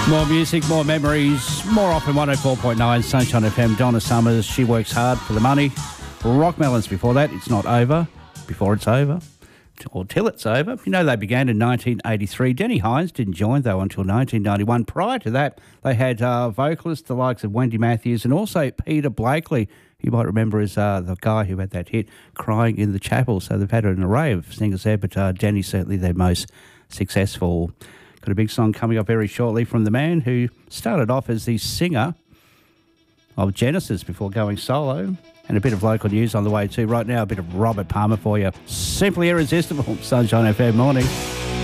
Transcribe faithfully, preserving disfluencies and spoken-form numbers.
More music, more memories, more often one oh four point nine Sunshine F M. Donna Summers, She Works Hard for the Money. Rock Melons before that, It's Not Over, Before It's Over, or Till It's Over. You know, they began in nineteen eighty-three. Denny Hines didn't join, though, until nineteen ninety-one. Prior to that, they had uh, vocalists, the likes of Wendy Matthews and also Peter Blakely. You might remember as uh, the guy who had that hit, Crying in the Chapel. So they've had an array of singers there, but uh, Denny's certainly their most successful. Got a big song coming up very shortly from the man who started off as the singer of Genesis before going solo. And a bit of local news on the way too. Right now, a bit of Robert Palmer for you. Simply Irresistible. Sunshine F M morning.